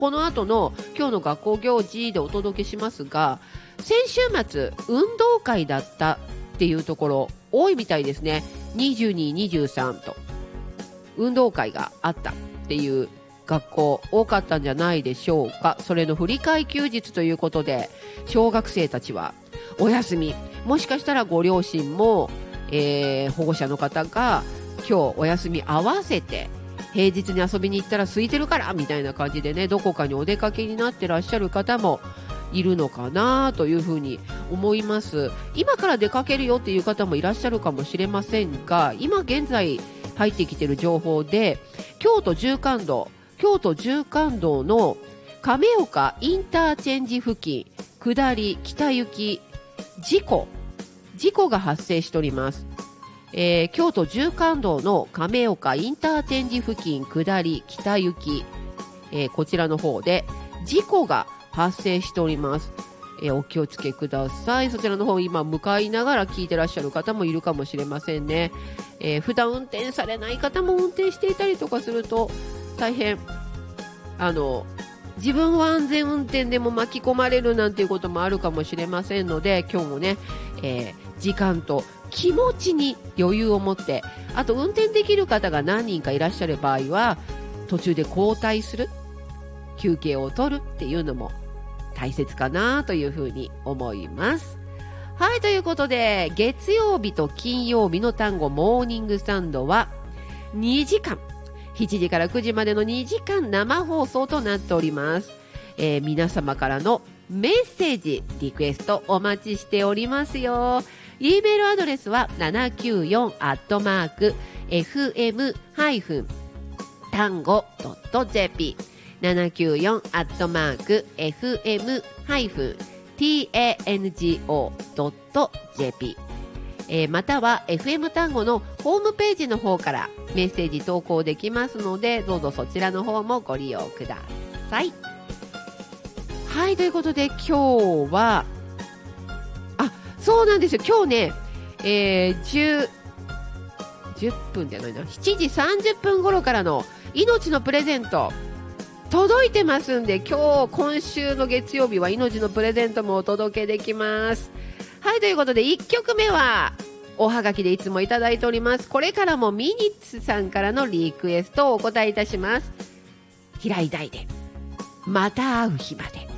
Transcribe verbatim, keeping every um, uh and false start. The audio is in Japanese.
この後の今日の学校行事でお届けしますが、先週末運動会だったっていうところ多いみたいですね。にじゅうに、にじゅうさんと運動会があったっていう学校多かったんじゃないでしょうか。それの振り替え休日ということで、小学生たちはお休み、もしかしたらご両親も、えー、保護者の方が今日お休み合わせて平日に遊びに行ったら空いてるからみたいな感じでね、どこかにお出かけになってらっしゃる方もいるのかなというふうに思います。今から出かけるよっていう方もいらっしゃるかもしれませんが、今現在入ってきている情報で、京都縦貫道京都縦貫道の亀岡インターチェンジ付近下り北行き事故事故が発生しております。えー、京都縦貫道の亀岡インターチェンジ付近下り北行き、えー、こちらの方で事故が発生しております。えー、お気をつけください。そちらの方今向かいながら聞いてらっしゃる方もいるかもしれませんね。えー、普段運転されない方も運転していたりとかすると大変、あの自分は安全運転でも巻き込まれるなんていうこともあるかもしれませんので、今日もね、えー、時間と気持ちに余裕を持って、あと運転できる方が何人かいらっしゃる場合は途中で交代する、休憩を取るっていうのも大切かなというふうに思います。はい、ということで月曜日と金曜日の単語モーニングサンドはにじかん、しちじからくじまでのにじかん生放送となっております。えー、皆様からのメッセージリクエストお待ちしておりますよ。E メールアドレスは ななきゅうよん アットマーク エフエム タンゴ ドット ジェーピー ななきゅうよん アットマーク エフエム タンゴ ドット ジェーピー、えー、または エフエム 単語のホームページの方からメッセージ投稿できますので、どうぞそちらの方もご利用ください。はい、ということで今日はあ、そうなんですよ、今日ね、えー、10, じゅっぷんじゃないな、しちじさんじゅっぷん頃からの命のプレゼント届いてますんで、今日今週の月曜日は命のプレゼントもお届けできます。はい、ということでいっきょくめはおはがきでいつもいただいております。これからもミニッツさんからのリクエストをお答えいたします。平井大でまた会う日まで。